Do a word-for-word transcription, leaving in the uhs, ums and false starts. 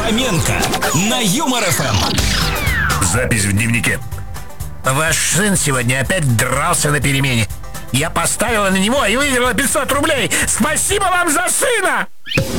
Фоменко на Юмор эф эм. Запись в дневнике. Ваш сын сегодня опять дрался на перемене. Я поставила на него и выиграла пятьсот рублей. Спасибо вам за сына!